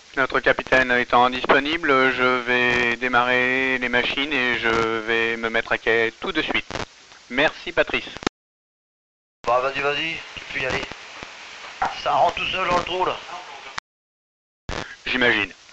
Notre capitaine étant disponible, je vais démarrer les machines et je vais me mettre à quai tout de suite. Merci Patrice. Bah vas-y, tu peux y aller. Ça rentre tout seul dans le trou là. J'imagine.